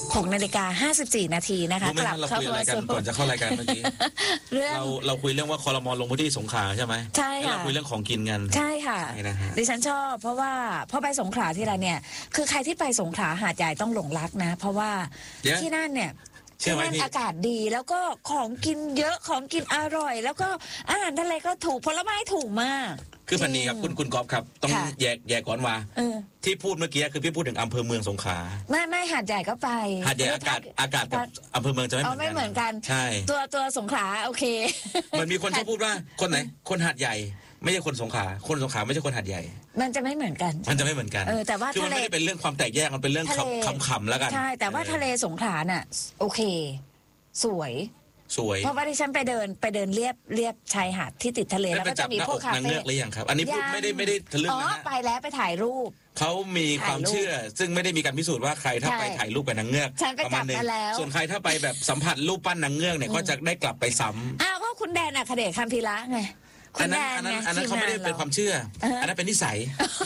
6:54 นาทีนะคะกลับเข้ามาสู่ก่อนจะเข้ารายการเมื่อกี้เราคุยเรื่องว่าครม.ลงพื้นที่สงขลาใช่ไหมใช่ค่ะเราคุยเรื่องของกินกันใช่ค่ะดิฉันชอบเพราะว่าพอไปสงขลาที่ไรเนี่ยคือใครที่ไปสงขลาหาดใหญ่ต้องหลงรักนะเพราะว่าที่นั่นเนี่ยที่นั่นอากาศดีแล้วก็ของกินเยอะของกินอร่อยแล้วก็อาหารทะเลก็ถูกผลไม้ถูกมากคือพันนี้ครับคุณกอล์ฟครับต้องแยกก่อนว่าที่พูดเมื่อกี้คือพี่พูดถึงอำเภอเมืองสงขลาไม่หาดใหญ่ก็ไปหาดใหญ่อากาศกับอำเภอเมืองจะไม่เหมือนกันใช่ตัวสงขลาโอเคมันมีคนชอบพูดว่าคนไหนคนหาดใหญ่ไม่ใช่คนสงขลาคนสงขลาไม่ใช่คนหาดใหญ่มันจะไม่เหมือนกันแต่ว่าคือมันไม่ได้เป็นเรื่องความแตกแยกมันเป็นเรื่องคำแล้วกันใช่แต่ว่าทะเลสงขลาน่ะโอเคสวยเพราะว่าที่ฉันไปเดินเรียบชายหาดที่ติดทะเลแล้วก็จะมีพวกคาเฟ่นางเงือกหรือยังครับอันนี้พูดไม่ได้ทะลึ่งนะไปแล้วไปถ่ายรูปเขามีความเชื่อซึ่งไม่ได้มีการพิสูจน์ว่าใครถ้าไปถ่ายรูปกับนางเงือกฉันไปจับมาแล้วส่วนใครถ้าไปแบบสัมผัสรูปปั้นนางเงือกเนี่ยก็จะได้กลับไปซ้ำก็คุณแดนอัครเดช คัมภีระไงอันนั้นเขาไม่ได้เป็นความเชื่ออันนั้นเป็นนิสัย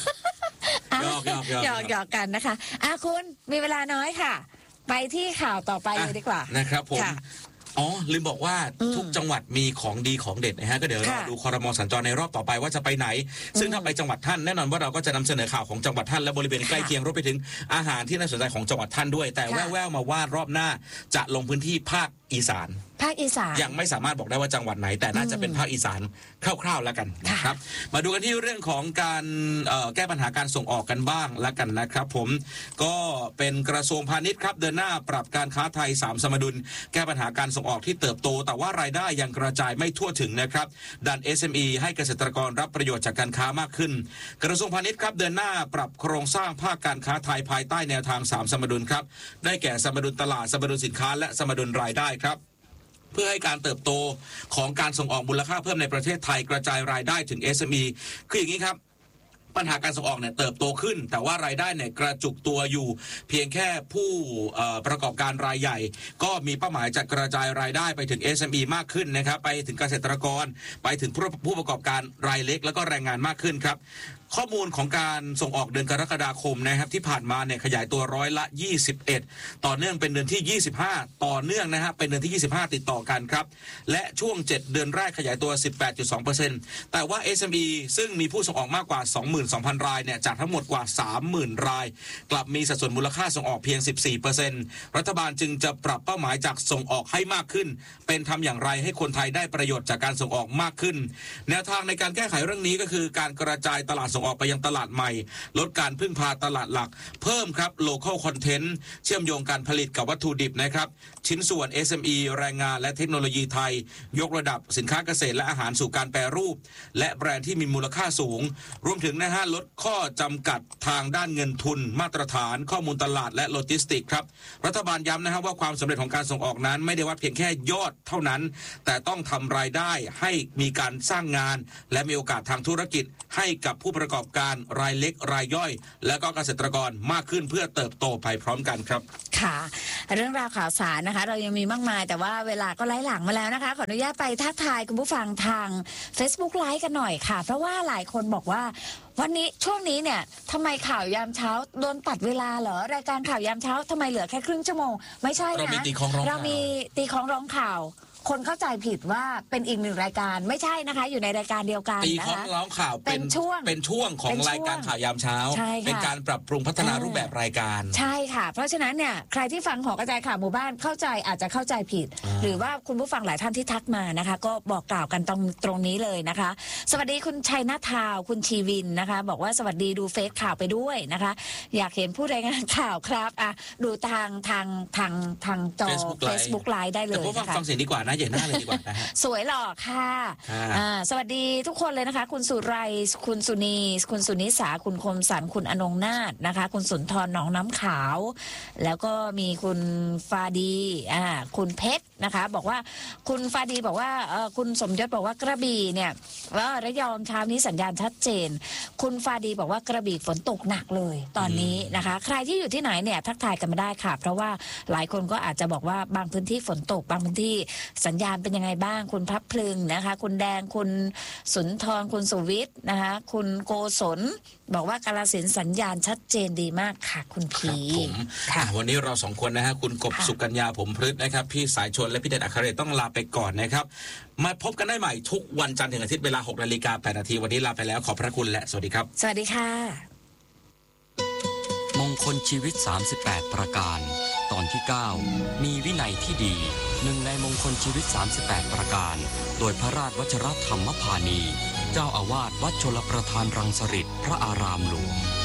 หยอกกันนะคะคุณมีเวลาน้อยค่ะไปที่ข่าวต่อไปเลยดีกว่านะครับผมลืมบอกว่าทุกจังหวัดมีของดีของเด็ดนะฮะก็เดี๋ยวเราดูครม.สัญจรในรอบต่อไปว่าจะไปไหนซึ่งถ้าไปจังหวัดท่านแน่นอนว่าเราก็จะนำเสนอข่าวของจังหวัดท่านและบริเวณใกล้เคียงรวมไปถึงอาหารที่น่าสนใจของจังหวัดท่านด้วยแต่แว่วๆมาว่ารอบหน้าจะลงพื้นที่ภาคอีสานยังไม่สามารถบอกได้ว่าจังหวัดไหนแต่น่าจะเป็นภาคอีสานคร่าวๆแล้วกันนะครับมาดูกันที่เรื่องของการแก้ปัญหาการส่งออกกันบ้างแล้วกันนะครับผมก็เป็นกระทรวงพาณิชย์ครับเดินหน้าปรับการค้าไทย3สมดุลแก้ปัญหาการส่งออกที่เติบโตแต่ว่ารายได้ยังกระจายไม่ทั่วถึงนะครับดัน SME ให้เกษตรกรรับประโยชน์จากการค้ามากขึ้นกระทรวงพาณิชย์ครับเดินหน้าปรับโครงสร้างภาคการค้าไทยภายใต้แนวทาง3สมดุลครับได้แก่สมดุลตลาดสมดุลสินค้าและสมดุลรายได้ครับเพื่อให้การเติบโตของการส่งออกมูลค่าเพิ่มในประเทศไทยกระจายรายได้ถึง SME คืออย่างนี้ครับปัญหาการส่งออกเนี่ยเติบโตขึ้นแต่ว่ารายได้เนี่ยกระจุกตัวอยู่เพียงแค่ผู้ประกอบการรายใหญ่ก็มีเป้าหมายจะกระจายรายได้ไปถึง SME มากขึ้นนะครับไปถึงเกษตรกรไปถึงผู้ประกอบการรายเล็กแล้วก็แรงงานมากขึ้นครับข้อมูลของการส่งออกเดือนกรกฎาคมนะครับที่ผ่านมาเนี่ยขยายตัว21%ต่อเนื่องเป็นเดือนที่25ต่อเนื่องนะฮะเป็นเดือนที่25ติดต่อกันครับและช่วง7เดือนแรกขยายตัว 18.2% แต่ว่า SME ซึ่งมีผู้ส่งออกมากกว่า 22,000 รายเนี่ยจากทั้งหมดกว่า 30,000 รายกลับมีสัดส่วนมูลค่าส่งออกเพียง 14% รัฐบาลจึงจะปรับเป้าหมายจากส่งออกให้มากขึ้นเป็นทำอย่างไรให้คนไทยได้ประโยชน์จากการส่งออกมากขึ้นแนวทางในการแก้ไขเรื่องนี้ก็คือการกระจายตลาดส่งออกไปยังตลาดใหม่ลดการพึ่งพาตลาดหลักเพิ่มครับ local content เชื่อมโยงการผลิตกับวัตถุดิบนะครับชิ้นส่วน SME แรงงานและเทคโนโลยีไทยยกระดับสินค้าเกษตรและอาหารสู่การแปรรูปและแบรนด์ที่มีมูลค่าสูงรวมถึงนะฮะลดข้อจำกัดทางด้านเงินทุนมาตรฐานข้อมูลตลาดและโลจิสติกครับรัฐบาลย้ำนะฮะว่าความสำเร็จของการส่งออกนั้นไม่ได้วัดเพียงแค่ยอดเท่านั้นแต่ต้องทำรายได้ให้มีการสร้างงานและมีโอกาสทางธุรกิจให้กับผู้ประกอบการรายเล็กรายย่อยและก็เกษตรกรมากขึ้นเพื่อเติบโตไปพร้อมกันครับค่ะเรื่องราวข่าวสารนะคะเรายังมีมากมายแต่ว่าเวลาก็ไล่หลังมาแล้วนะคะขออนุญาตไปทักทายคุณผู้ฟังทาง Facebook Live กันหน่อยค่ะเพราะว่าหลายคนบอกว่าวันนี้ช่วงนี้เนี่ยทำไมข่าวยามเช้าโดนตัดเวลาเหรอรายการข่าวยามเช้าทำไมเหลือแค่ครึ่งชั่วโมงไม่ใช่นะเรามีตีของร้องข่าวคนเข้าใจผิดว่าเป็นอีกหนึ่งรายการไม่ใช่นะคะอยู่ในรายการเดียวกันตีของร้องข่าวเป็นช่วงของรายการข่าวยามเช้าเป็นการปรับปรุงพัฒนารูปแบบรายการใช่ค่ะเพราะฉะนั้นเนี่ยใครที่ฟังของกระจายข่าวหมู่บ้านเข้าใจอาจจะเข้าใจผิดหรือว่าคุณผู้ฟังหลายท่านที่ทักมานะคะก็บอกกล่าวกันตรงนี้เลยนะคะสวัสดีคุณชัยนาทาวคุณชีวินนะคะบอกว่าสวัสดีดูเฟซข่าวไปด้วยนะคะอยากเห็นผู้รายงานข่าวครับดูทางจอ Facebook Live ได้เลยนะคะฟังเสียงดีกว่านะอย่างหน้าเลยดีกว่านะฮะสวยหล่อค่ะสวัสดีทุกคนเลยนะคะคุณสุไรคุณสุนีคุณสุนิสาคุณคมสันคุณอนงนาถนะคะคุณสุนทรหนองน้ำขาวแล้วก็มีคุณฟาดีคุณเพชรนะคะบอกว่าคุณฟาดีบอกว่าคุณสมยศบอกว่ากระบี่เนี่ยระยองเช้านี้สัญญาณชัดเจนคุณฟาดีบอกว่ากระบี่ฝนตกหนักเลยตอนนี้นะคะใครที่อยู่ที่ไหนเนี่ยทักทายกันมาได้ค่ะเพราะว่าหลายคนก็อาจจะบอกว่าบางพื้นที่ฝนตกบางพื้นที่สัญญาณเป็นยังไงบ้างคุณพับพลึงนะคะคุณแดงคุณสุนทรคุณสุวิทย์นะคะคุณโกศลบอกว่ากาฬสินธุ์สัญญาณชัดเจนดีมากค่ะคุณพีผมวันนี้เราสองคนนะฮะคุณกบสุกัญญาผมพฤษนะครับพี่สายชนและพี่เด่นอัครเดชต้องลาไปก่อนนะครับมาพบกันได้ใหม่ทุกวันจันทร์ถึงอาทิตย์เวลา 6:08 น.วันนี้ลาไปแล้วขอบพระคุณและสวัสดีครับสวัสดีค่ะมงคลชีวิต38ประการตอนที่ 9 มีวินัยที่ดีหนึ่งในมงคลชีวิต38ประการโดยพระราชวชิรธรรมพานีเจ้าอาวาสวัดชลประทานรังสฤษพระอารามหลวง